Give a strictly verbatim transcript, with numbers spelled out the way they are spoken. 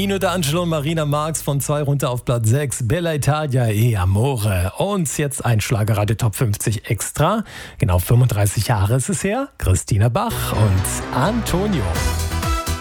Nino D'Angelo und Marina Marx von zwei runter auf Platz sechs. Bella Italia e Amore. Und jetzt ein Schlagerradio Top fünfzig Extra. Genau fünfunddreißig Jahre ist es her. Christina Bach und Antonio.